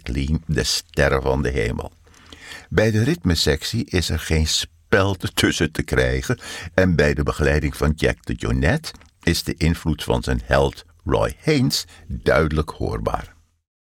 Kathleen, de sterren van de hemel. Bij de ritmesectie is er geen speld tussen te krijgen en bij de begeleiding van Jack de Jonette is de invloed van zijn held Roy Haynes duidelijk hoorbaar.